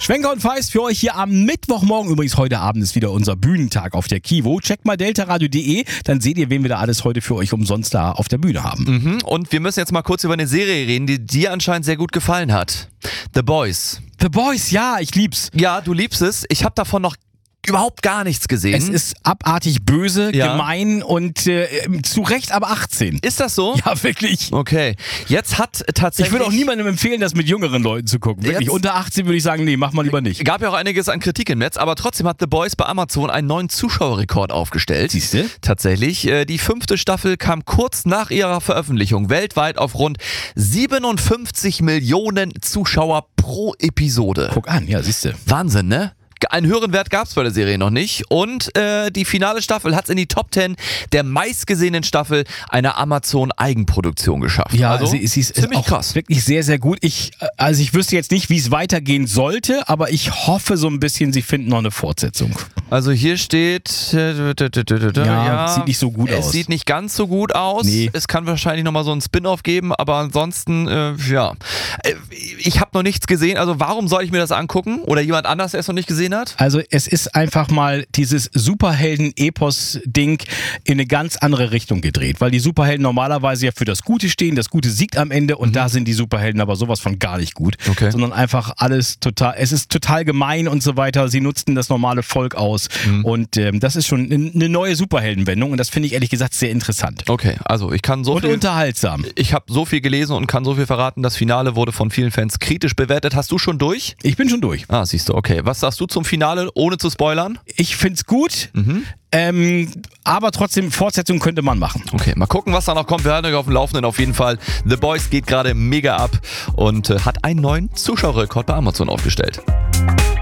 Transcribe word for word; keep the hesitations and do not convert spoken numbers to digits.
Schwenker und Feist für euch hier am Mittwochmorgen. Übrigens, heute Abend ist wieder unser Bühnentag auf der Kivo. Checkt mal deltaradio punkt de, dann seht ihr, wen wir da alles heute für euch umsonst da auf der Bühne haben. Mhm. Und wir müssen jetzt mal kurz über eine Serie reden, die dir anscheinend sehr gut gefallen hat. The Boys. The Boys, ja, ich lieb's. Ja, du liebst es. Ich habe davon noch überhaupt gar nichts gesehen. Es ist abartig böse, Ja. gemein und äh, zu Recht ab achtzehn. Ist das so? Ja, wirklich. Okay. Jetzt hat tatsächlich... Ich würde auch niemandem empfehlen, das mit jüngeren Leuten zu gucken. Wirklich, Jetzt- unter achtzehn würde ich sagen, nee, mach mal lieber nicht. Gab ja auch einiges an Kritik im Netz, aber trotzdem hat The Boys bei Amazon einen neuen Zuschauerrekord aufgestellt. Siehste? Tatsächlich. Äh, Die fünfte Staffel kam kurz nach ihrer Veröffentlichung weltweit auf rund siebenundfünfzig Millionen Zuschauer pro Episode. Guck an, ja, siehste. Wahnsinn, ne? Einen höheren Wert gab es bei der Serie noch nicht. Und äh, die finale Staffel hat es in die Top zehn der meistgesehenen Staffel einer Amazon-Eigenproduktion geschafft. Ja, also, sie, sie ist ziemlich auch krass. wirklich sehr, sehr gut. Ich, äh, also ich wüsste jetzt nicht, wie es weitergehen sollte, aber ich hoffe so ein bisschen, sie finden noch eine Fortsetzung. Also hier steht, äh, d- d- d- d- d- Ja, ja, sieht nicht so gut es aus. sieht nicht ganz so gut aus. Nee. Es kann wahrscheinlich nochmal so ein Spin-off geben, aber ansonsten, äh, ja. Äh, Ich habe noch nichts gesehen, also warum soll ich mir das angucken? Oder jemand anders, der es noch nicht gesehen hat? Also es ist einfach mal dieses Superhelden-Epos-Ding in eine ganz andere Richtung gedreht, weil die Superhelden normalerweise ja für das Gute stehen, das Gute siegt am Ende und da sind die Superhelden aber sowas von gar nicht gut, Okay. sondern einfach alles total, es ist total gemein und so weiter, sie nutzten das normale Volk aus und ähm, das ist schon eine neue Superheldenwendung und das finde ich ehrlich gesagt sehr interessant Okay, also ich kann so und viel... unterhaltsam. Ich habe so viel gelesen und kann so viel verraten. Das Finale wurde von vielen Fans kritisch bewertet. Hast du schon durch? Ich bin schon durch. Ah, siehst du, okay. Was sagst du zum Finale, ohne zu spoilern? Ich find's gut, ähm, aber trotzdem Fortsetzung könnte man machen. Okay, mal gucken, was da noch kommt. Wir halten euch auf dem Laufenden auf jeden Fall. The Boys geht gerade mega ab und äh, hat einen neuen Zuschauerrekord bei Amazon aufgestellt.